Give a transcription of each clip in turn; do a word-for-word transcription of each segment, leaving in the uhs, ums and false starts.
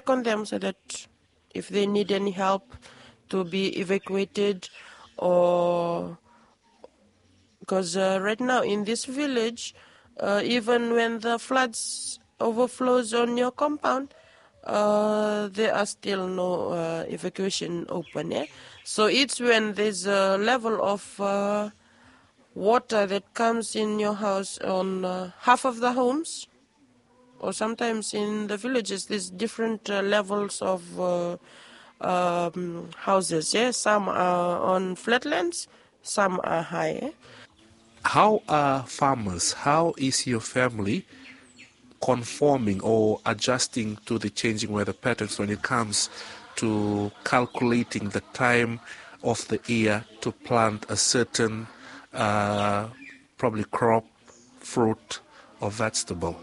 check on them so that if they need any help to be evacuated, or because uh, right now in this village, uh, even when the floods overflows on your compound, uh, there are still no uh, evacuation open. Eh? So it's when there's a level of uh, water that comes in your house on uh, half of the homes, or sometimes in the villages, there's different uh, levels of uh, um, houses. Yeah? Some are on flatlands, some are high. Eh? How are farmers, how is your family conforming or adjusting to the changing weather patterns when it comes to calculating the time of the year to plant a certain uh, probably crop, fruit, or vegetable?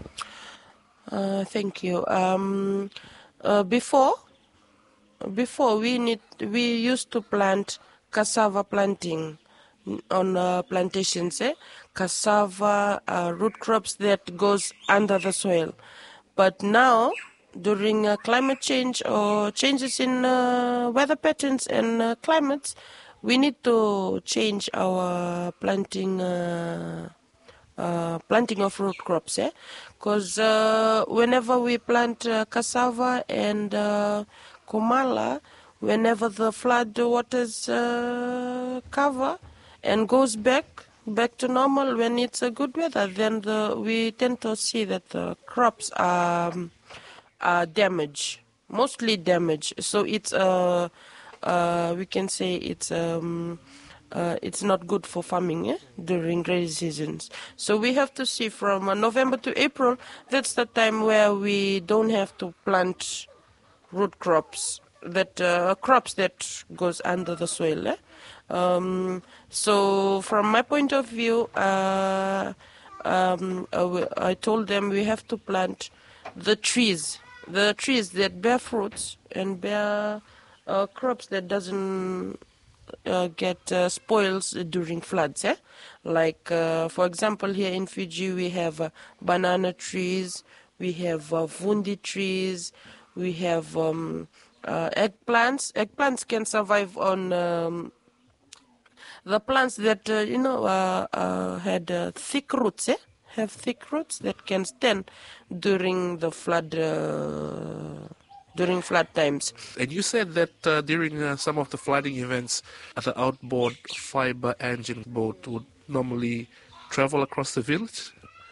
Uh, thank you. Um, uh, before, before we need we used to plant cassava planting on uh, plantations. Eh? Cassava, uh, root crops that goes under the soil. But now, during uh, climate change or changes in uh, weather patterns and uh, climates, we need to change our planting. Uh, Uh, planting of root crops, eh? Because uh, whenever we plant uh, cassava and uh, komala, whenever the flood waters uh, cover and goes back back to normal when it's a good weather, then the, we tend to see that the crops are, um, are damaged, mostly damaged. So it's uh, uh, we can say it's um, uh, it's not good for farming eh, during rainy seasons. So we have to see from uh, November to April. That's the time where we don't have to plant root crops, that uh, crops that goes under the soil. Eh? Um, so from my point of view, uh, um, uh, I told them we have to plant the trees, the trees that bear fruits and bear uh, crops that doesn't uh, get uh, spoils during floods. Eh? Like, uh, for example, here in Fiji, we have uh, banana trees, we have uh, vundi trees, we have um, uh, eggplants. Eggplants can survive on um, the plants that, uh, you know, uh, uh, had uh, thick roots, eh? have thick roots that can stand during the flood uh, during flood times. And you said that uh, during uh, some of the flooding events, uh, the outboard fiber engine boat would normally travel across the village?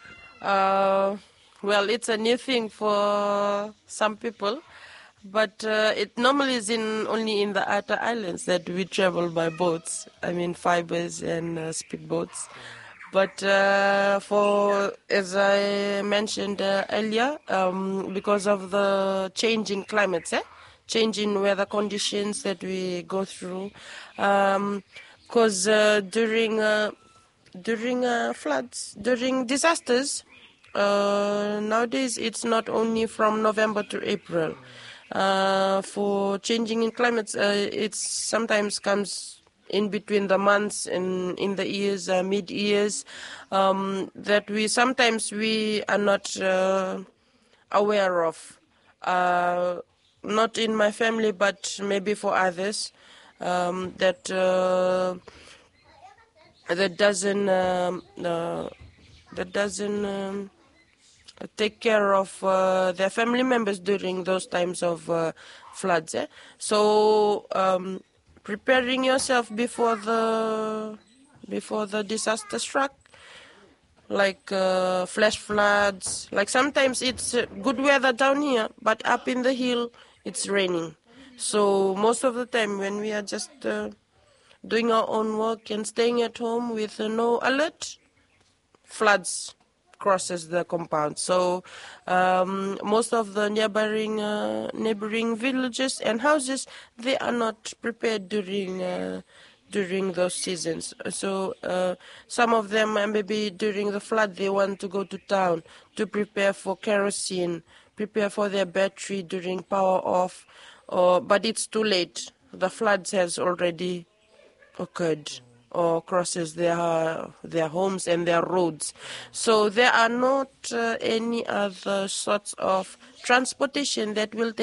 Uh, well, it's a new thing for some people, but uh, it normally is in only in the outer islands that we travel by boats. I mean, fibers and uh, speedboats. But uh, for, as I mentioned uh, earlier, um, because of the changing climates, eh? changing weather conditions that we go through, because um, uh, during uh, during uh, floods, during disasters, uh, nowadays it's not only from November to April. Uh, for changing in climates, uh, it sometimes comes in between the months and in the years, uh, mid years, um, that we sometimes we are not uh, aware of. Uh, not in my family, but maybe for others, um, that uh, that doesn't um, uh, that doesn't um, take care of uh, their family members during those times of uh, floods. Eh? So um, preparing yourself before the before the disaster struck, like uh, flash floods. Like sometimes it's uh, good weather down here, but up in the hill it's raining. So most of the time when we are just uh, doing our own work and staying at home with uh, no alert, floods crosses the compound. So um, most of the neighboring uh, neighboring villages and houses, they are not prepared during uh, during those seasons. So uh, some of them, uh, maybe during the flood, they want to go to town to prepare for kerosene, prepare for their battery during power off, or but it's too late. The floods has already occurred or crosses their their homes and their roads. So there are not uh, any other sorts of transportation that will take